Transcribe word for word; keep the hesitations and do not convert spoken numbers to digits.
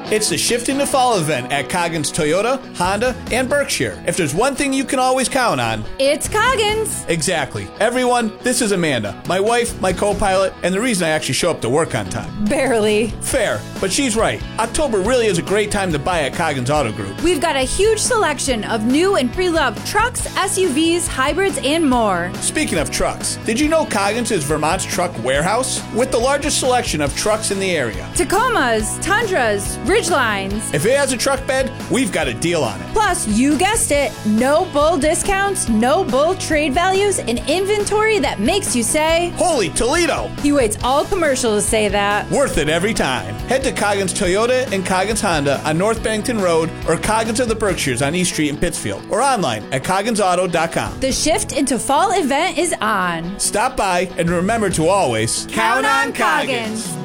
It's the Shift into Fall event at Coggins Toyota, Honda, and Berkshire. If there's one thing you can always count on, it's Coggins. Exactly. Everyone, this is Amanda, my wife, my co-pilot, and the reason I actually show up to work on time. Barely. Fair, but she's right. October really is a great time to buy at Coggins Auto Group. We've got a huge selection of new and pre-loved trucks, S U Vs, hybrids, and more. Speaking of trucks, did you know Coggins is Vermont's truck warehouse? With the largest selection of trucks in the area. Tacomas, Tundras, Ridgelines. If it has a truck bed, we've got a deal on it. Plus, you guessed it, no bull discounts, no bull trade values, and inventory that makes you say, holy Toledo! He waits all commercial to say that. Worth it every time. Head to Coggins Toyota and Coggins Honda on North Bennington Road or Coggins of the Berkshires on East Street in Pittsfield or online at coggins auto dot com. The Shift into Fall event is on. Stop by and remember to always count on Coggins.